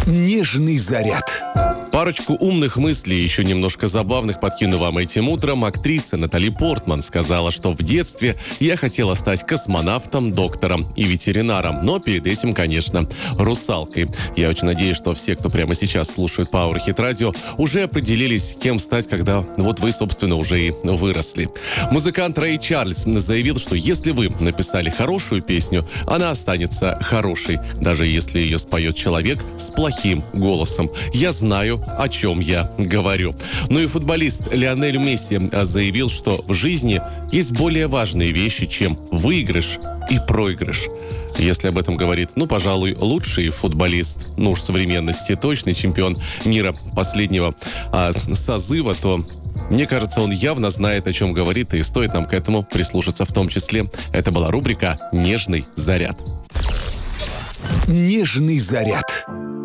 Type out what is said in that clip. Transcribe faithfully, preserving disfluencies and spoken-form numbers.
Нежный заряд. Парочку умных мыслей, еще немножко забавных, подкину вам этим утром. Актриса Натали Портман сказала, что в детстве я хотела стать космонавтом, доктором и ветеринаром. Но перед этим, конечно, русалкой. Я очень надеюсь, что все, кто прямо сейчас слушает Power Hit Radio, уже определились, кем стать, когда вот вы, собственно, уже и выросли. Музыкант Рэй Чарльз заявил, что если вы написали хорошую песню, она останется хорошей, даже если ее споет человек с плохим голосом. Я знаю, о чем я говорю. Ну и футболист Лионель Месси заявил, что в жизни есть более важные вещи, чем выигрыш и проигрыш. Если об этом говорит, ну, пожалуй, лучший футболист, ну уж современности, точный чемпион мира последнего а, созыва, то, мне кажется, он явно знает, о чем говорит, и стоит нам к этому прислушаться в том числе. Это была рубрика «Нежный заряд». Нежный заряд.